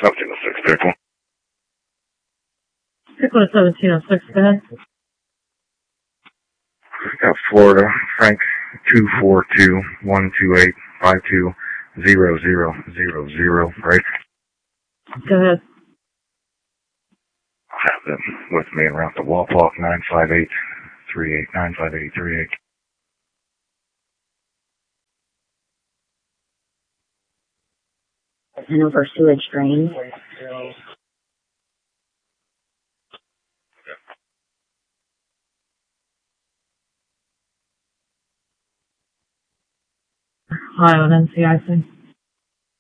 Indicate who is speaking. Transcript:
Speaker 1: 1706, vehicle.
Speaker 2: Vehicle to 1706, go ahead.
Speaker 1: Got Florida, Frank 242-128-520000, right?
Speaker 2: Go ahead.
Speaker 1: I have them with me around the Walpock 95838.
Speaker 3: Hanover sewage drain.
Speaker 2: Hi, with NCIC.